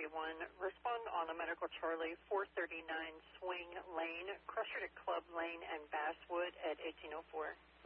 Respond on a Medical Charlie, 439 Swing Lane, Crusher to Club Lane and Basswood at 1804.